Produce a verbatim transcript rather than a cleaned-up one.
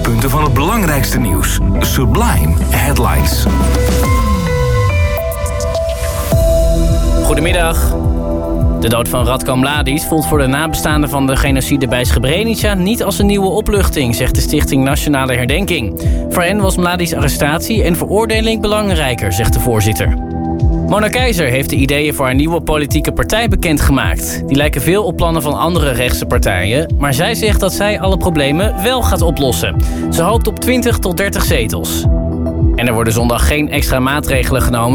hoofdpunten van het belangrijkste nieuws. Sublime Headlines. Goedemiddag. De dood van Ratko Mladic voelt voor de nabestaanden van de genocide bij Srebrenica niet als een nieuwe opluchting, zegt de Stichting Nationale Herdenking. Voor hen was Mladic's arrestatie en veroordeling belangrijker, zegt de voorzitter. Mona Keizer heeft de ideeën voor haar nieuwe politieke partij bekendgemaakt. Die lijken veel op plannen van andere rechtse partijen, maar zij zegt dat zij alle problemen wel gaat oplossen. Ze hoopt op twintig tot dertig zetels. En er worden zondag geen extra maatregelen genomen